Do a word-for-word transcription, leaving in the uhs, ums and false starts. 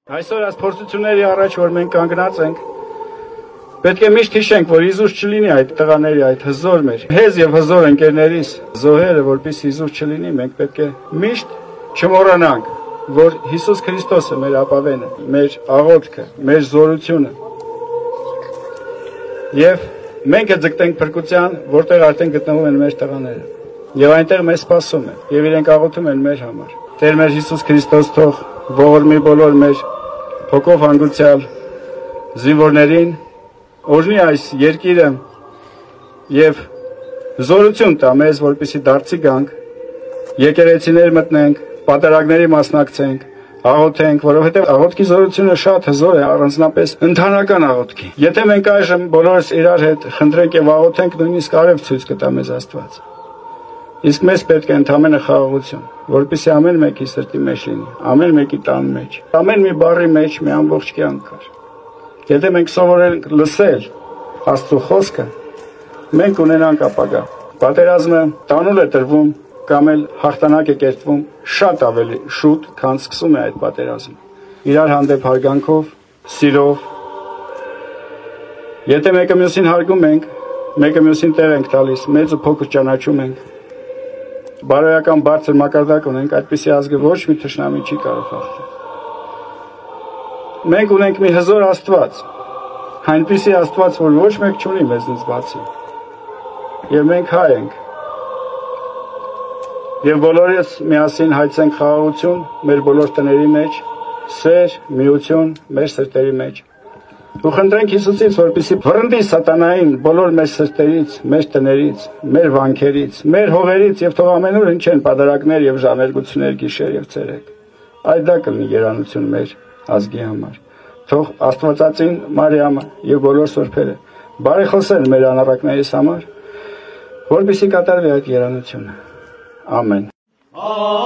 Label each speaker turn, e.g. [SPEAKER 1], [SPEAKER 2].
[SPEAKER 1] Այսօր այս փորձությունների առաջ, որ մենք կանգնած ենք, պետք է միշտ հիշենք, որ Հիսուս չլինի այդ տղաների, այդ հզոր մեր, հեզ եւ հզոր ընկերներիս զոհերը, որպես Հիսուս չլինի, մենք պետք է միշտ չմոռանանք, որ Հիսուս Քրիստոսը մեր ապավենը, մեր աղոթքը, մեր զորությունը։ Եվ մենք ձգտենք փրկության, որտեղ արդեն գտնվում են մեր տղաները։ Եվ այնտեղ մեզ սպասում են, եւ իրենք աղոթում են մեր համար։ Տեր մեր Հիսուս Քրիստոս թող ողորմի բոլոր մեր հոգով հանգուցյալ զինվորներին, օրհնի այս երկիրը եւ զորություն տա մեզ, որպեսզի դարձի գանք, եկեղեցիներ մտնենք, պատարագների մասնակցենք, աղոթենք, որովհետեւ աղոթքի զորությունը շատ հզոր է, առանձնապես ընդհանրական աղոթքի։ Եթե մենք այժմ բոլորս իրար հետ խնդրենք եւ աղոթենք, նույնիսկ արև ցույց կտա մեզ Աստված։ Իսկ մեզ պետք է ընդամենը խաղաղություն, որպեսզի ամեն մեկի սրտի մեջ լինի, ամեն մեկի տան մեջ, ամեն մի բառի մեջ մի ամբողջ կյանք կար։ Եթե մենք սովորենք լսել Աստծո խոսքը, մենք ունենանք ապագա։ Պատերազմը տանուլ է տրվում կամ էլ հաղթանակ է կերտվում շատ ավելի շուտ, քան սկսում է այդ պատերազմը։ Իրար հանդեպ հարգանքով, սիրով։ Եթե մեկը մյուսին հարգում ենք, մեկը մյուսին տեղ ենք տալիս, մեծ ու փոքր ճանաչում ենք, բարոյական բարձր մակարդակ ունենք, այդպիսի ազգը ոչ մի թշնամի չի կարող հաղթել։ Մենք ունենք մի հզոր Աստված, այնպիսի Աստված, որ ոչ մեկ չունի մեզնից բացի։ Եվ մենք հայ ենք։ Եվ բոլորս միասին հայցենք խաղաղություն մեր բոլոր տների մեջ, սեր, միություն մեր սրտերի մեջ։ Ու խնդրենք Հիսուսից, որպեսզի վռնդի սատանային բոլոր մեր սրտերից, մեր տներից, մեր վանքերից, մեր հողերից եւ թող ամենուր հնչեն պատարագներ եւ ժամերգություններ գիշեր եւ ցերեկ։ Այդ դա կլինի երանություն մեր ազգի համար։ Թող Աստվածածին Մարիամը եւ բոլոր սուրբերը բարեխոսեն մեր անառակներից համար, որպեսզի կատարվի այդ երանությունը։ Ամեն։